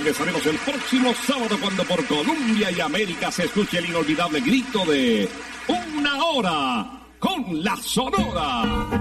Regresaremos el próximo sábado cuando por Colombia y América se escuche el inolvidable grito de Una Hora con la Sonora.